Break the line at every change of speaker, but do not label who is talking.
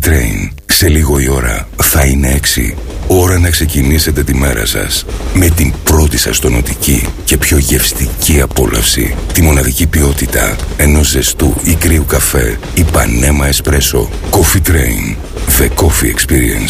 Train. Σε λίγο η ώρα θα είναι 6. Ώρα να ξεκινήσετε τη μέρα σας με την πρώτη σας τονωτική και πιο γευστική απόλαυση. Τη μοναδική ποιότητα ενός ζεστού ή κρύου καφέ Ipanema Espresso. Coffee Train. The Coffee Experience.